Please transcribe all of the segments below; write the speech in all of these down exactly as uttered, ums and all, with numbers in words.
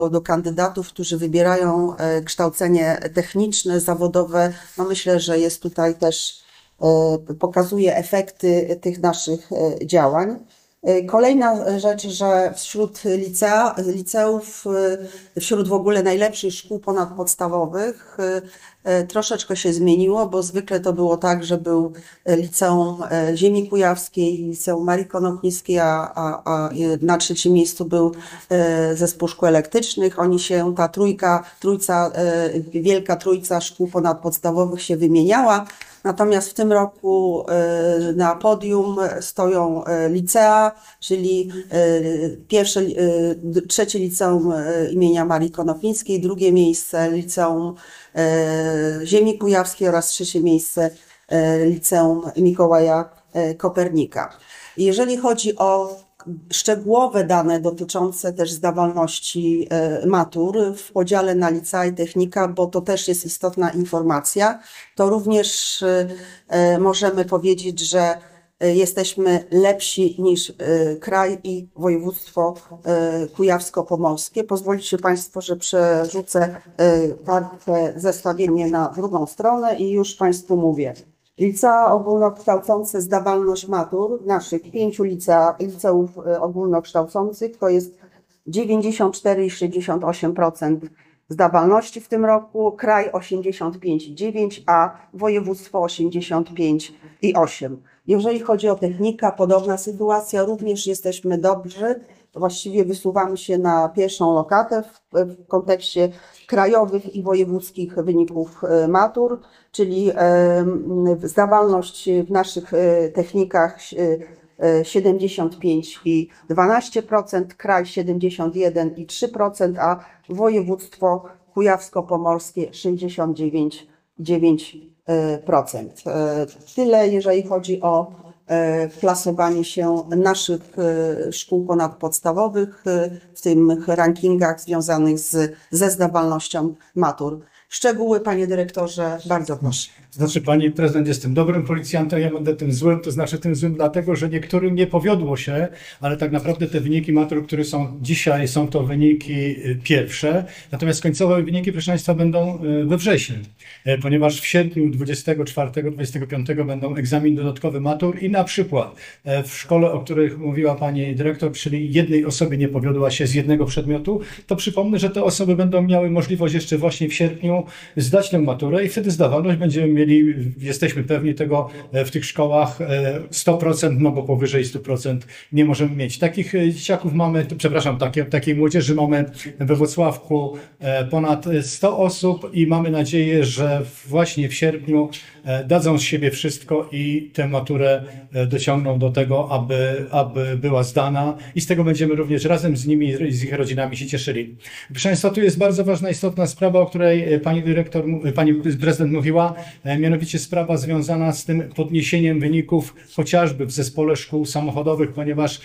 do kandydatów, którzy wybierają kształcenie techniczne, zawodowe. No myślę, że jest tutaj też, pokazuje efekty tych naszych działań. Kolejna rzecz, że wśród licea, liceów, wśród w ogóle najlepszych szkół ponadpodstawowych troszeczkę się zmieniło, bo zwykle to było tak, że był Liceum Ziemi Kujawskiej, Liceum Marii Konopnickiej, a, a, a na trzecim miejscu był Zespół Szkół Elektrycznych. Oni się, ta trójka, trójca, wielka trójca szkół ponadpodstawowych się wymieniała. Natomiast w tym roku na podium stoją licea, czyli pierwsze, trzecie liceum imienia Marii Konopnickiej, drugie miejsce Liceum Ziemi Kujawskiej oraz trzecie miejsce Liceum Mikołaja Kopernika. Jeżeli chodzi o szczegółowe dane dotyczące też zdawalności matur w podziale na licea i technika, bo to też jest istotna informacja, to również możemy powiedzieć, że jesteśmy lepsi niż kraj i województwo kujawsko-pomorskie. Pozwolicie Państwo, że przerzucę kartę zestawienie na drugą stronę i już Państwu mówię. Licea ogólnokształcące zdawalność matur naszych pięciu licea, liceów ogólnokształcących to jest dziewięćdziesiąt cztery i sześćdziesiąt osiem procent zdawalności w tym roku, kraj osiemdziesiąt pięć i dziewięć, a województwo osiemdziesiąt pięć i osiem. Jeżeli chodzi o technika, podobna sytuacja, również jesteśmy dobrzy. Właściwie wysuwamy się na pierwszą lokatę w, w kontekście krajowych i wojewódzkich wyników matur, czyli e, zdawalność w naszych technikach e, siedemdziesiąt pięć i dwanaście procent, kraj siedemdziesiąt jeden i trzy procent, a województwo kujawsko-pomorskie sześćdziesiąt dziewięć i dziewięć procent. Tyle, jeżeli chodzi o klasowanie się naszych szkół ponadpodstawowych w tych rankingach związanych z, ze zdawalnością matur. Szczegóły, panie dyrektorze, bardzo proszę. Znaczy, pani prezydent jest tym dobrym policjantem, ja będę tym złym, to znaczy tym złym dlatego, że niektórym nie powiodło się, ale tak naprawdę te wyniki matur, które są dzisiaj, są to wyniki pierwsze, natomiast końcowe wyniki, proszę państwa, będą we wrześniu, ponieważ w sierpniu dwudziestego czwartego, dwudziestego piątego będą egzamin dodatkowy matur i na przykład w szkole, o których mówiła pani dyrektor, czyli jednej osobie nie powiodła się z jednego przedmiotu, to przypomnę, że te osoby będą miały możliwość jeszcze właśnie w sierpniu zdać tę maturę i wtedy zdawalność będziemy mieli, jesteśmy pewni tego, w tych szkołach sto procent, no bo powyżej stu procent nie możemy mieć. Takich dzieciaków mamy, przepraszam, takie, takiej młodzieży mamy we Włocławku ponad sto osób i mamy nadzieję, że właśnie w sierpniu dadzą z siebie wszystko i tę maturę dociągną do tego, aby, aby była zdana i z tego będziemy również razem z nimi i z ich rodzinami się cieszyli. Proszę państwa, tu jest bardzo ważna, istotna sprawa, o której pani dyrektor, pani prezydent mówiła, mianowicie sprawa związana z tym podniesieniem wyników chociażby w zespole szkół samochodowych, ponieważ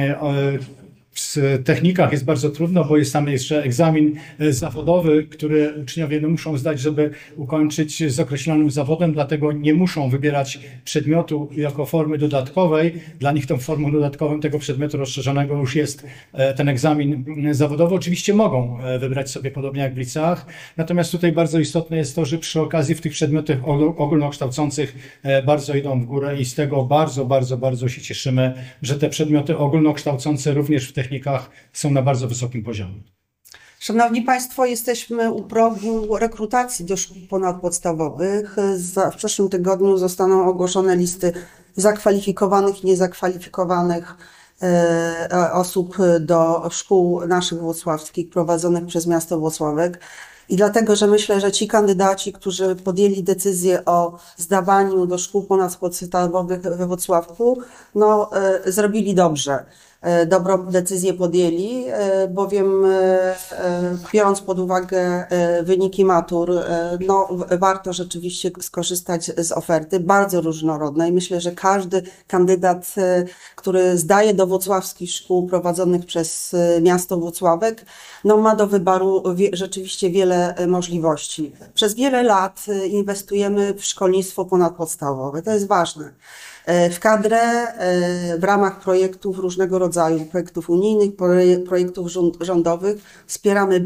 w technikach jest bardzo trudno, bo jest tam jeszcze egzamin zawodowy, który uczniowie muszą zdać, żeby ukończyć z określonym zawodem, dlatego nie muszą wybierać przedmiotu jako formy dodatkowej. Dla nich tą formą dodatkową tego przedmiotu rozszerzonego już jest ten egzamin zawodowy. Oczywiście mogą wybrać sobie podobnie jak w liceach, natomiast tutaj bardzo istotne jest to, że przy okazji w tych przedmiotach ogólnokształcących bardzo idą w górę i z tego bardzo, bardzo, bardzo się cieszymy, że te przedmioty ogólnokształcące również w technikach są na bardzo wysokim poziomie. Szanowni Państwo, jesteśmy u progu rekrutacji do szkół ponadpodstawowych. W przyszłym tygodniu zostaną ogłoszone listy zakwalifikowanych i niezakwalifikowanych osób do szkół naszych włocławskich prowadzonych przez miasto Włocławek. I dlatego, że myślę, że ci kandydaci, którzy podjęli decyzję o zdawaniu do szkół ponadpodstawowych we Włocławku, no, e, zrobili dobrze. E, dobrą decyzję podjęli, e, bowiem e, biorąc pod uwagę e, wyniki matur, e, no, warto rzeczywiście skorzystać z oferty bardzo różnorodnej. Myślę, że każdy kandydat, e, który zdaje do włocławskich szkół prowadzonych przez e, miasto Włocławek, no, ma do wyboru wie, rzeczywiście wiele możliwości. Przez wiele lat inwestujemy w szkolnictwo ponadpodstawowe. To jest ważne. w kadrę w ramach projektów różnego rodzaju, projektów unijnych, projektów rządowych. Wspieramy